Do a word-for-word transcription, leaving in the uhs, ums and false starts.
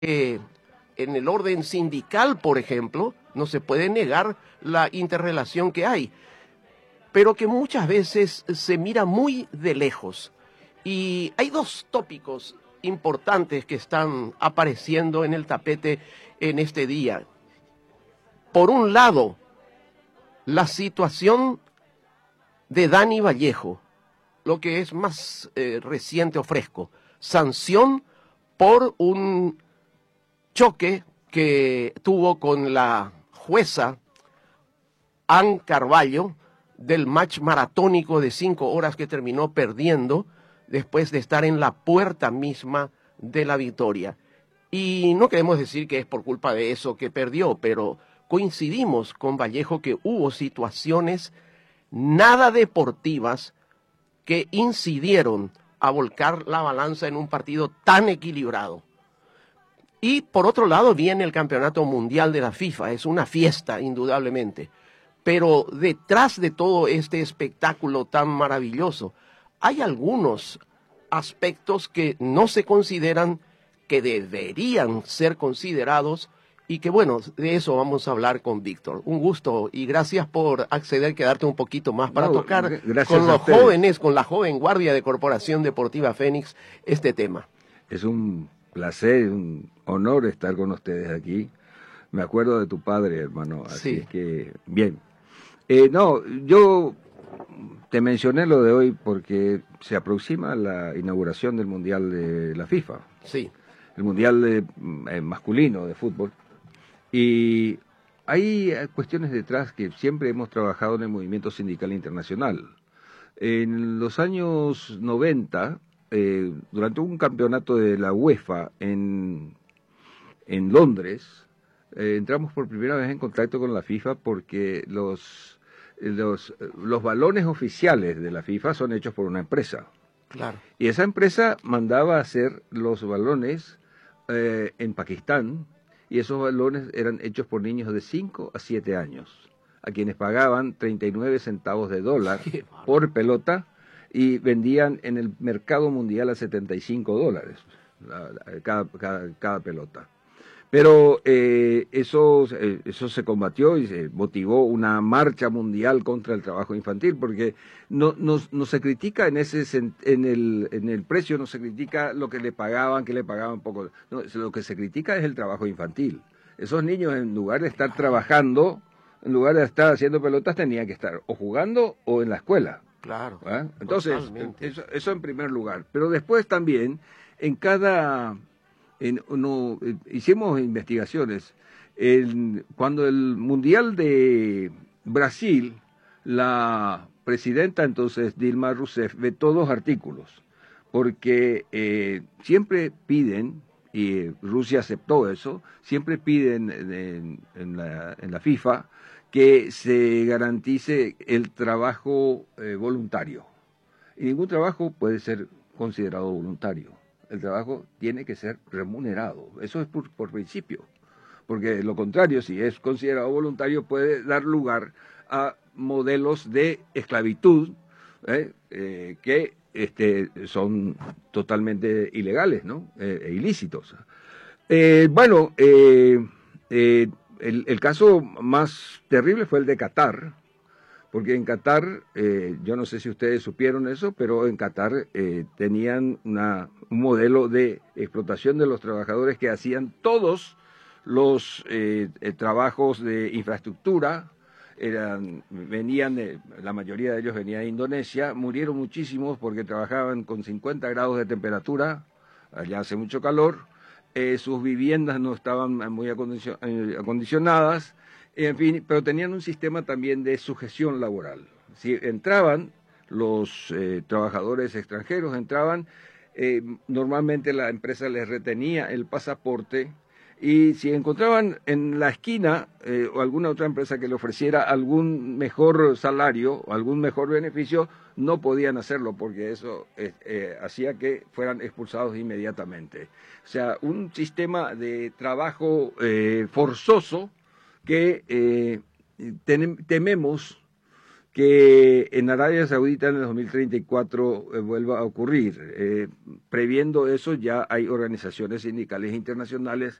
Eh, en el orden sindical, por ejemplo, no se puede negar la interrelación que hay, pero que muchas veces se mira muy de lejos. Y hay dos tópicos importantes que están apareciendo en el tapete en este día. Por un lado, la situación de Dani Vallejo, lo que es más eh, reciente o fresco, sanción por un choque que tuvo con la jueza Ann Carballo del match maratónico de cinco horas que terminó perdiendo después de estar en la puerta misma de la victoria. Y no queremos decir que es por culpa de eso que perdió, pero coincidimos con Vallejo que hubo situaciones nada deportivas que incidieron a volcar la balanza en un partido tan equilibrado. Y por otro lado viene el Campeonato Mundial de la FIFA, es una fiesta indudablemente, pero detrás de todo este espectáculo tan maravilloso hay algunos aspectos que no se consideran, que deberían ser considerados y que bueno, de eso vamos a hablar con Víctor. Un gusto y gracias por acceder, quedarte un poquito más para no, tocar con los jóvenes, con la joven guardia de Corporación Deportiva Fénix este tema. Es un placer, un honor estar con ustedes aquí. Me acuerdo de tu padre, hermano, así sí. Es que, bien. Eh, no, yo te mencioné lo de hoy porque se aproxima la inauguración del Mundial de la FIFA. Sí. El Mundial de, eh, masculino de fútbol. Y hay cuestiones detrás que siempre hemos trabajado en el movimiento sindical internacional. En los años noventa, eh, durante un campeonato de la UEFA en, en Londres, eh, entramos por primera vez en contacto con la FIFA porque los, los, los balones oficiales de la FIFA son hechos por una empresa. Claro. Y esa empresa mandaba a hacer los balones eh, en Pakistán, y esos balones eran hechos por niños de cinco a siete años, a quienes pagaban treinta y nueve centavos de dólar por pelota y vendían en el mercado mundial a setenta y cinco dólares la, la, cada, cada, cada pelota. Pero eh, eso, eh, eso se combatió y se motivó una marcha mundial contra el trabajo infantil, porque no, no, no se critica en ese en el, en el precio, no se critica lo que le pagaban, que le pagaban poco. No, lo que se critica es el trabajo infantil. Esos niños, en lugar de estar trabajando, en lugar de estar haciendo pelotas, tenían que estar o jugando o en la escuela. Claro. ¿Eh? Entonces, eso, eso en primer lugar. Pero después también, en cada... En, no, eh, hicimos investigaciones. El, cuando el Mundial de Brasil, la presidenta entonces Dilma Rousseff vetó dos artículos, porque eh, siempre piden, y Rusia aceptó eso, siempre piden en, en, la, en la FIFA que se garantice el trabajo eh, voluntario. Y ningún trabajo puede ser considerado voluntario. El trabajo tiene que ser remunerado. Eso es por, por principio. Porque lo contrario, si es considerado voluntario, puede dar lugar a modelos de esclavitud ¿eh? Eh, que este, son totalmente ilegales, ¿no? Eh, e ilícitos. Eh, bueno, eh, eh, el, el caso más terrible fue el de Qatar, porque en Qatar, eh, yo no sé si ustedes supieron eso, pero en Qatar eh, tenían una, un modelo de explotación de los trabajadores que hacían todos los eh, eh, trabajos de infraestructura, eran, venían, de, la mayoría de ellos venía de Indonesia, murieron muchísimos porque trabajaban con cincuenta grados de temperatura, allá hace mucho calor, eh, sus viviendas no estaban muy acondicion, eh, acondicionadas, en fin, pero tenían un sistema también de sujeción laboral. Si entraban los eh, trabajadores extranjeros, entraban, eh, normalmente la empresa les retenía el pasaporte y si encontraban en la esquina eh, o alguna otra empresa que le ofreciera algún mejor salario o algún mejor beneficio, no podían hacerlo porque eso eh, eh, hacía que fueran expulsados inmediatamente. O sea, un sistema de trabajo eh, forzoso que eh, tem, tememos que en Arabia Saudita en el dos mil treinta y cuatro eh, vuelva a ocurrir. Eh, previendo eso, ya hay organizaciones sindicales internacionales